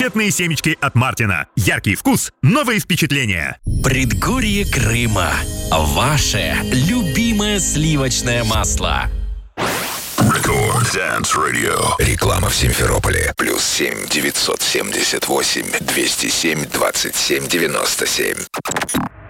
Конфетные семечки от Мартина. Яркий вкус, новые впечатления. Предгорье Крыма. Ваше любимое сливочное масло. Record Dance Radio. Реклама в Симферополе. +7 978 207 27 97.